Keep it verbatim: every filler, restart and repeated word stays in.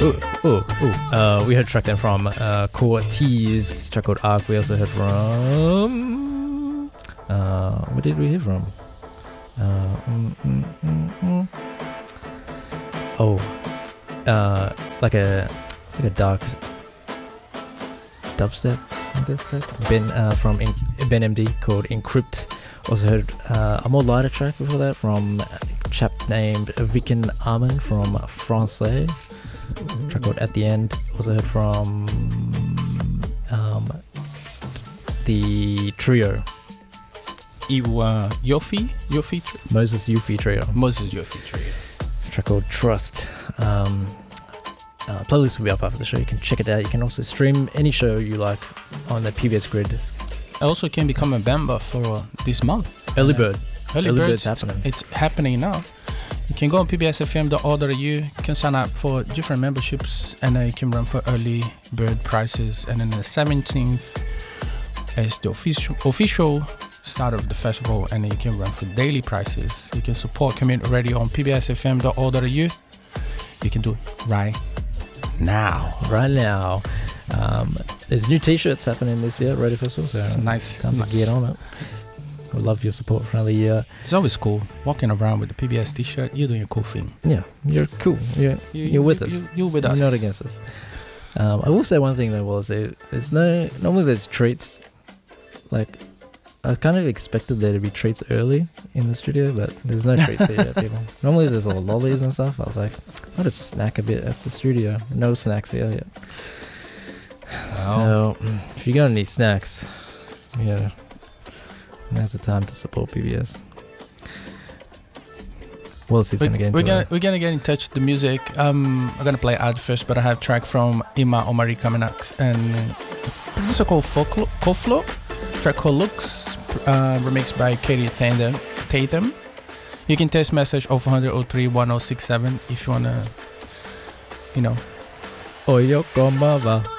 Ooh, ooh, ooh. Uh, we heard a track then from uh, Cortez, track called Arc. We also heard from. Uh, what did we hear from? Uh, mm, mm, mm, mm. Oh, uh, like a it's like a dark dubstep, I guess. That Ben uh, from in, Ben M D called Encrypt. Also heard uh, a more lighter track before that from a chap named Viken Arman from Francais. Mm-hmm. Track called At the End. Also heard from um, the trio. Iwa Yofi? Yofi? Tri- Moses Yufi Trio. Moses Yofi Trio. Track called Trust. Um, uh, playlist will be up after the show. You can check it out. You can also stream any show you like on the P B S Grid. Also can become a member for this month. Early Bird. Early, Early Bird Bird's happening. It's happening now. You can go on p b s f m dot org dot a u. You can sign up for different memberships and then you can run for early bird prices. And then the seventeenth is the official official start of the festival, and then you can run for daily prices. You can support community radio on p b s f m dot org dot a u. You can do it right now. Right now. Um, there's new t-shirts happening this year at Radio Festival, so it's nice. Time nice. to get on it. We love your support for another year. It's always cool walking around with the P B S t-shirt. You're doing a cool thing. Yeah, you're cool. You're, you, you're with you, us. You, you're with us. You're not against us. Um, I will say one thing though, was it, there's no normally there's treats. Like I kind of expected there to be treats early in the studio, but there's no treats here, people. Normally there's all lollies and stuff. I was like, I'll just snack a bit at the studio. No snacks here yet. Wow. So if you're gonna need snacks, yeah, now's the time to support P B S. Well, he's we, gonna get into we're gonna it. we're gonna get in touch with the music. Um, I'm gonna play ad first, but I have a track from Ima Omari coming next, and this is called Folklore, Folklore. Track called Looks, uh, remixed by Katie Tatham. Tatham. You can text message oh four hundred oh three one oh six seven if you wanna, you know. Oyoko Mava.